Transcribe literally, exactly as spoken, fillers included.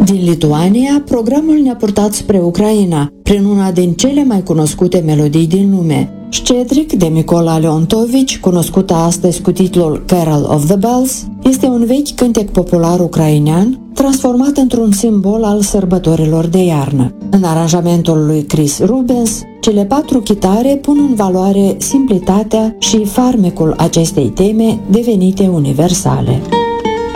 Din Lituania, programul ne-a purtat spre Ucraina, prin una din cele mai cunoscute melodii din lume. Șcedric de Micola Leontovici, cunoscută astăzi cu titlul Carol of the Bells, este un vechi cântec popular ucrainean, transformat într-un simbol al sărbătorilor de iarnă. În aranjamentul lui Chris Rubens, cele patru chitare pun în valoare simplitatea și farmecul acestei teme devenite universale.